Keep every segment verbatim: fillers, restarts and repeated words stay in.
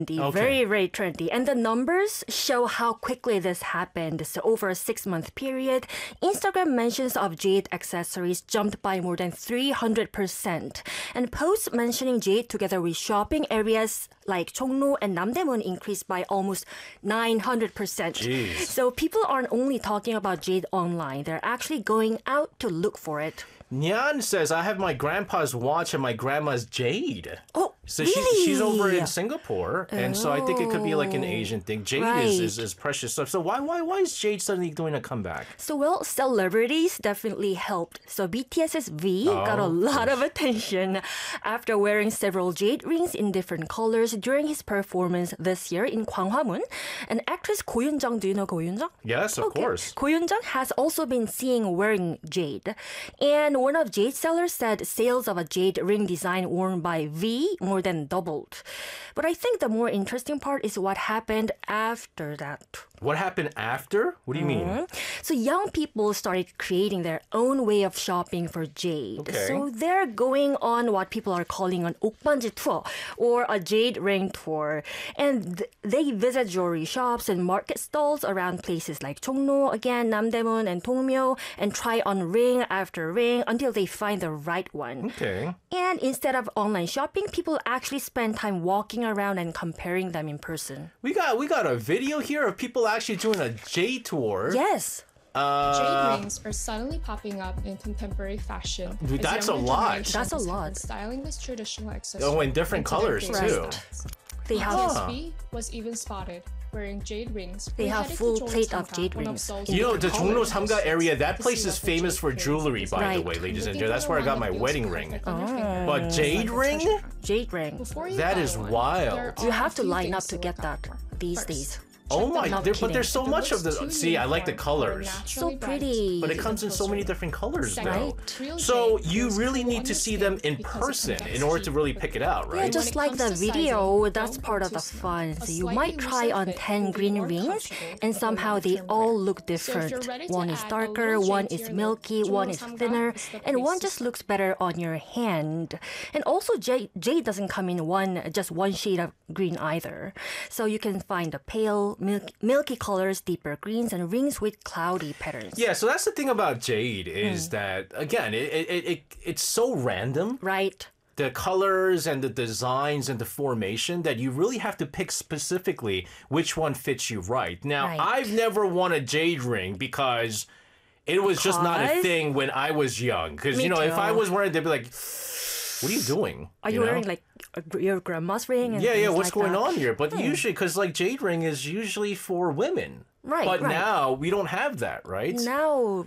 Okay. Very, very trendy. And the numbers show how quickly this happened. So over a six-month period, Instagram mentions of jade accessories jumped by more than three hundred percent. And posts mentioning jade together with shopping areas like Chongno and Namdaemun increased by almost nine hundred percent. Jeez. So people aren't only talking about jade online. They're actually going out to look for it. Nyan says, I have my grandpa's watch and my grandma's jade. Oh, So really? she's, she's over in Singapore, and so I think it could be like an Asian thing. Jade Right. is, is, is precious stuff. So why why why is Jade suddenly doing a comeback? So, well, celebrities definitely helped. So, BTS's V got a Oh, lot of attention after wearing several jade rings in different colors during his performance this year in Gwanghwamun. And actress Ko Yoon-jung, do you know Ko Yoon-jung? Yes, of course. Ko Yoon-jung has also been seen wearing jade. And one of jade sellers said sales of a jade ring design worn by V more than doubled. But I think the more interesting part is what happened after that. What happened after? What do you mean? Mm-hmm. So young people started creating their own way of shopping for jade. Okay. So they're going on what people are calling an 옥반지 tour or a jade ring tour. And th- they visit jewelry shops and market stalls around places like Chongno, again, Namdaemun and Dongmyo, and try on ring after ring until they find the right one. Okay. And instead of online shopping, people actually spend time walking around and comparing them in person. We got we got a video here of people actually doing a Jade tour. Yes. Uh, Jade rings are suddenly popping up in contemporary fashion. Dude, as that's a younger lot. generations That's a have been lot. Styling this traditional accessory. Oh, in different into their colors, favorite too. styles. They have Huh. B T S was even spotted wearing jade rings. They We have headed to full Jongno plate of Samga, jade one rings. Seoul's You know, the leading Chongno colleges, Samga area, that to place see is what the famous jade for rings jewelry, by the Right. way, ladies and Looking gentlemen. That's for where I the got one my that feels wedding perfect ring. on your finger. But jade Like a ring? treasure hunt. Jade ring. Before you That buy is one, wild. there You are have to a few line up things to look get out that for. these First, days. Oh check my, the Not there, but kidding. there's so If it much of looks the. too See, I like the uniform or colors. naturally So bright, pretty. But it look comes in so many closer. different colors, Second, though. Right. real So jade you feels really cool need on to your see skin them in because it person conducts in order to heat really with pick it it. out, Yeah, right? just When it like comes the to sizing, video, that's don't part go of the too small. fun. A So you slightly might try looser on fit ten will be green more rings, comfortable and for somehow they long-term all wear. look So if you're different. ready to One is add a darker, little one jade to is your milky, look, one Jongno is Samga thinner, is the and place one to just start. looks better on your hand. And also, jade, jade doesn't come in one just one shade of green either. So you can find the pale, milk, milky colors, deeper greens, and rings with cloudy patterns. Yeah, so that's the thing about Jade is Hmm. that, again, it, it, it it's so random. Right. The colors and the designs and the formation that you really have to pick specifically which one fits you right. Now, Right. I've never worn a jade ring because it was just not a Because? thing when I was young. Because, Me you know, if I too. was wearing it, they'd be like, what are you doing? Are you, know? wearing like a, gr- your grandma's ring? And Yeah, yeah, things what's like going that? on here? But usually, because like jade ring is usually for women. Right, But right. now we don't have that, right? Now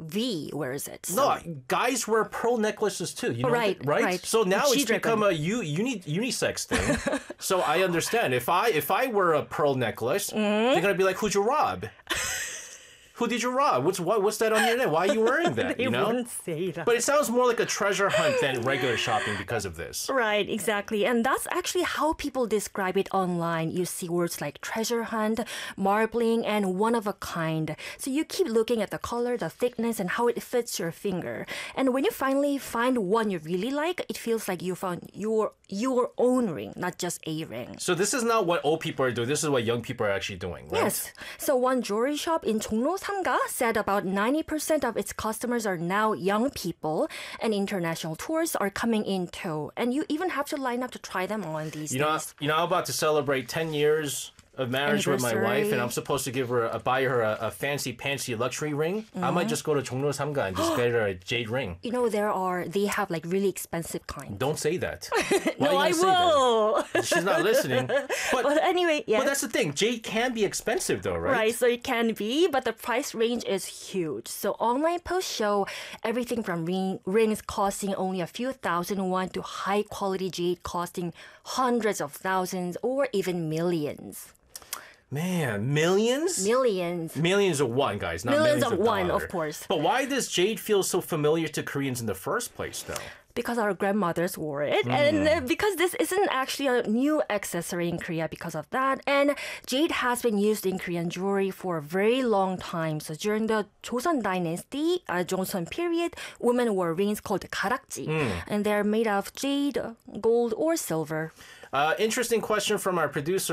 V wears it. So. No, guys wear pearl necklaces too. You know, Right, that, right? right. So now it's G-driven. become a u, uni, unisex thing. So I understand. If I if I wear a pearl necklace, Mm-hmm. they're gonna be like, "Who'd you rob? Who did you rob? What's what, what's that on your neck? Why are you wearing that?" They You know. wouldn't say that. But it sounds more like a treasure hunt than regular shopping because of this. Right, exactly. And that's actually how people describe it online. You see words like treasure hunt, marbling, and one of a kind. So you keep looking at the color, the thickness, and how it fits your finger. And when you finally find one you really like, it feels like you found your your own ring, not just a ring. So this is not what old people are doing. This is what young people are actually doing, right? Yes. So one jewelry shop in Chongno Samga said about ninety percent of its customers are now young people, and international tours are coming in too. And you even have to line up to try them on these You know, days. you know, I'm about to celebrate ten years of marriage with my wife, Anniversary. and I'm supposed to give her, a, buy her a, a fancy, fancy luxury ring. I might just go to Chongno Samga and just get her a jade ring. You know, there are, they have like really expensive kind. Don't say that. Why No, are I you gonna say will. that? She's not listening. But, But anyway, yeah. but that's the thing. Jade can be expensive, though, right? Right, so it can be, but the price range is huge. So online posts show everything from ring, rings costing only a few thousand won to high quality jade costing hundreds of thousands or even millions. Man, millions? Millions. Millions of one, guys, not Millions millions, of one, dollars. of course. But why does jade feel so familiar to Koreans in the first place, though? Because our grandmothers wore it, and uh, because this isn't actually a new accessory in Korea because of that. And jade has been used in Korean jewelry for a very long time. So during the Joseon Dynasty, uh, Joseon period, women wore rings called 가락지, and they're made of jade, gold, or silver. Uh, interesting question from our producer.